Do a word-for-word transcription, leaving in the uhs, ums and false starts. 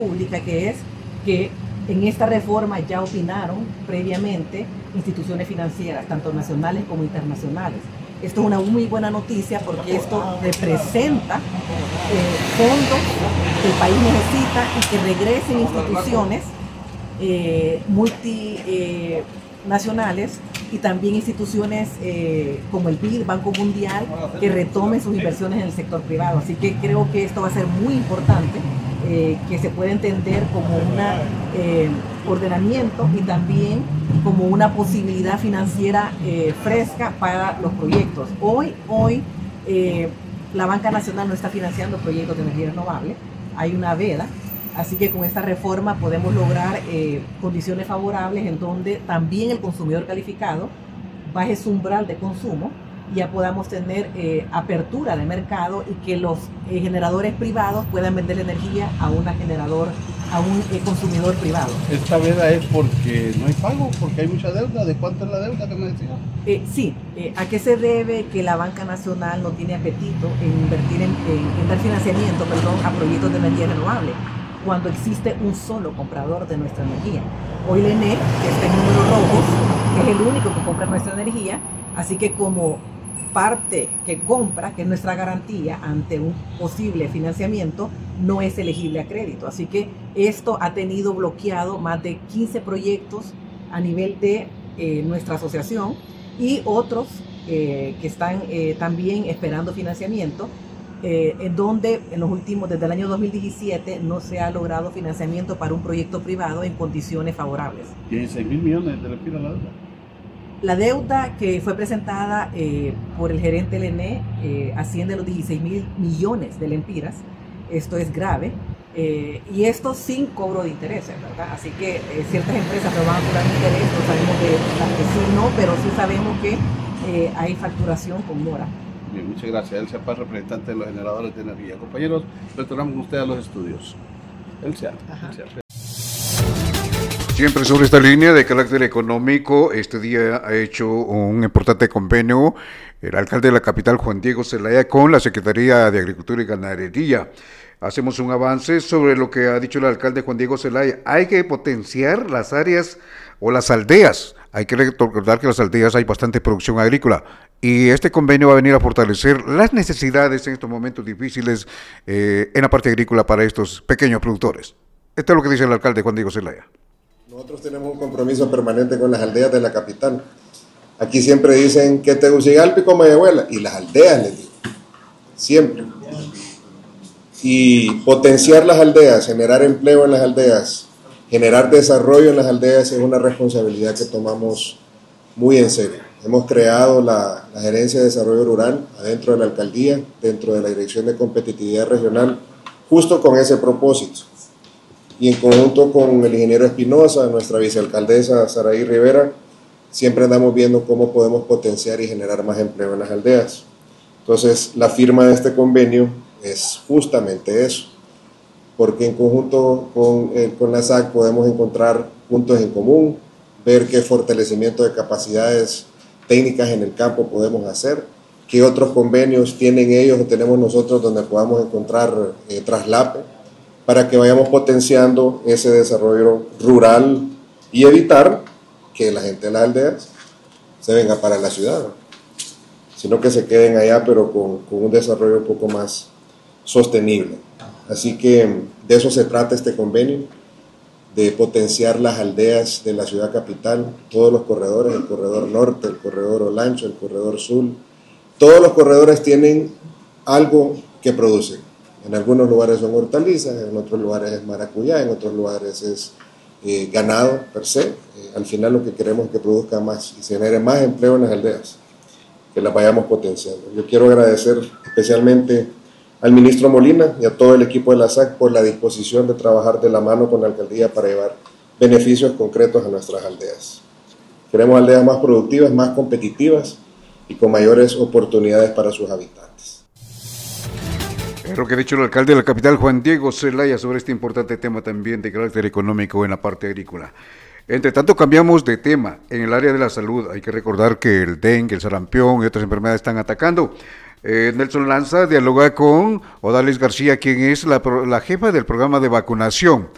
pública, que es que en esta reforma ya opinaron previamente instituciones financieras, tanto nacionales como internacionales. Esto es una muy buena noticia porque esto representa eh, fondos que el país necesita y que regresen instituciones eh, multinacionales eh, y también instituciones eh, como el B I D, Banco Mundial, que retomen sus inversiones en el sector privado. Así que creo que esto va a ser muy importante. Eh, que se puede entender como un eh, ordenamiento y también como una posibilidad financiera eh, fresca para los proyectos. Hoy, hoy eh, la Banca Nacional no está financiando proyectos de energía renovable, hay una veda, así que con esta reforma podemos lograr eh, condiciones favorables en donde también el consumidor calificado baje su umbral de consumo, ya podamos tener eh, apertura de mercado y que los eh, generadores privados puedan vender energía a, una generador, a un eh, consumidor privado. ¿Esta veda es porque no hay pago, porque hay mucha deuda? ¿De cuánto es la deuda que me decía? Eh, sí, eh, ¿a qué se debe que la Banca Nacional no tiene apetito en invertir en, en, en dar financiamiento perdón, a proyectos de energía renovable? Cuando existe un solo comprador de nuestra energía. Hoy el E N E, que está en números rojos, es el único que compra nuestra energía, así que como parte que compra, que es nuestra garantía ante un posible financiamiento, no es elegible a crédito. Así que esto ha tenido bloqueado más de quince proyectos a nivel de eh, nuestra asociación y otros eh, que están eh, también esperando financiamiento, eh, en donde en los últimos, desde el año dos mil diecisiete, no se ha logrado financiamiento para un proyecto privado en condiciones favorables. dieciséis mil millones de lempiras la deuda. La deuda que fue presentada eh, por el gerente del E N E eh, asciende a los dieciséis mil millones de lempiras. Esto es grave. Eh, y esto sin cobro de intereses, ¿verdad? Así que eh, ciertas empresas no van a cobrar interés, no sabemos que las que sí no, pero sí sabemos que eh, hay facturación con mora. Bien, muchas gracias. Elcia Paz, representante de los generadores de energía. Compañeros, retornamos con ustedes a los estudios. Elcia. Elcia. Siempre sobre esta línea de carácter económico, este día ha hecho un importante convenio el alcalde de la capital, Juan Diego Zelaya, con la Secretaría de Agricultura y Ganadería. Hacemos un avance sobre lo que ha dicho el alcalde Juan Diego Zelaya. Hay que potenciar las áreas o las aldeas. Hay que recordar que en las aldeas hay bastante producción agrícola y este convenio va a venir a fortalecer las necesidades en estos momentos difíciles eh, en la parte agrícola para estos pequeños productores. Esto es lo que dice el alcalde Juan Diego Zelaya. Nosotros tenemos un compromiso permanente con las aldeas de la capital. Aquí siempre dicen que Tegucigalpa y Comayagüela, y las aldeas les digo, siempre. Y potenciar las aldeas, generar empleo en las aldeas, generar desarrollo en las aldeas es una responsabilidad que tomamos muy en serio. Hemos creado la, la Gerencia de Desarrollo Rural adentro de la alcaldía, dentro de la Dirección de Competitividad Regional, justo con ese propósito. Y en conjunto con el ingeniero Espinosa, nuestra vicealcaldesa Saraí Rivera, siempre andamos viendo cómo podemos potenciar y generar más empleo en las aldeas. Entonces, la firma de este convenio es justamente eso, porque en conjunto con, eh, con la S A C podemos encontrar puntos en común, ver qué fortalecimiento de capacidades técnicas en el campo podemos hacer, qué otros convenios tienen ellos o tenemos nosotros donde podamos encontrar eh, traslape, para que vayamos potenciando ese desarrollo rural y evitar que la gente de las aldeas se venga para la ciudad, ¿no? Sino que se queden allá, pero con, con un desarrollo un poco más sostenible. Así que de eso se trata este convenio, de potenciar las aldeas de la ciudad capital, todos los corredores, el corredor norte, el corredor Olancho, el corredor sur. Todos los corredores tienen algo que producen. En algunos lugares son hortalizas, en otros lugares es maracuyá, en otros lugares es eh, ganado per se. Eh, al final lo que queremos es que produzca más y se genere más empleo en las aldeas, que las vayamos potenciando. Yo quiero agradecer especialmente al ministro Molina y a todo el equipo de la S A C por la disposición de trabajar de la mano con la alcaldía para llevar beneficios concretos a nuestras aldeas. Queremos aldeas más productivas, más competitivas y con mayores oportunidades para sus habitantes. Es lo que ha dicho el alcalde de la capital, Juan Diego Zelaya, sobre este importante tema también de carácter económico en la parte agrícola. Entre tanto, cambiamos de tema. En el área de la salud, hay que recordar que el dengue, el sarampión y otras enfermedades están atacando. Eh, Nelson Lanza dialoga con Odalis García, quien es la, la jefa del programa de vacunación.